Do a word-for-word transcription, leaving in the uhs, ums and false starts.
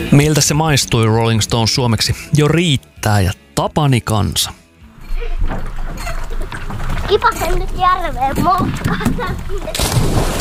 Miltä se maistui Rolling Stones suomeksi? Jo riittää ja Tapani kansa. Kipasen nyt järveen moukkaan.